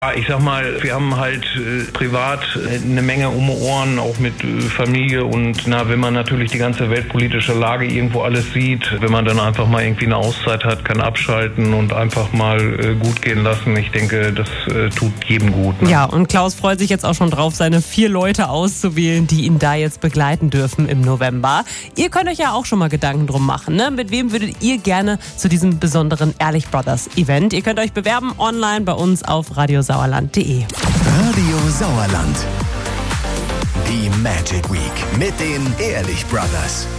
Ich sag mal, wir haben halt privat eine Menge um die Ohren, auch mit Familie und wenn man natürlich die ganze weltpolitische Lage irgendwo alles sieht, wenn man dann einfach mal irgendwie eine Auszeit hat, kann abschalten und einfach mal gut gehen lassen. Ich denke, das tut jedem gut. Ne? Ja, und Klaus freut sich jetzt auch schon drauf, seine 4 Leute auszuwählen, die ihn da jetzt begleiten dürfen im November. Ihr könnt euch ja auch schon mal Gedanken drum machen, ne? Mit wem würdet ihr gerne zu diesem besonderen Ehrlich Brothers Event? Ihr könnt euch bewerben online bei uns auf radiosauerland.de. Radio Sauerland. Die Magic Week mit den Ehrlich Brothers.